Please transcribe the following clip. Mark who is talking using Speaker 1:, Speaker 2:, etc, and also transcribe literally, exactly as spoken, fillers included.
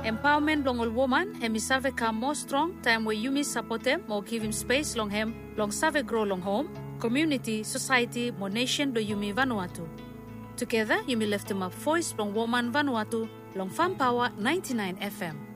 Speaker 1: Empowerment long all woman, hemi save come more strong, time where you support them, more give him space long him, long save grow long home, community, society, more nation do Yumi Vanuatu. Together, Yumi left him up voice long woman Vanuatu, long Farm Power ninety-nine F M.